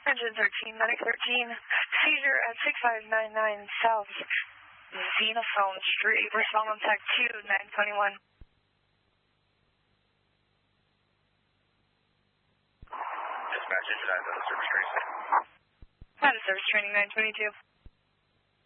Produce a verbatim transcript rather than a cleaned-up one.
Engine thirteen, medic thirteen, seizure at six five nine nine South Xenophone Street, respond on tech two, nine twenty-one. Dispatch engine, I have service training. I have service training, nine twenty-two.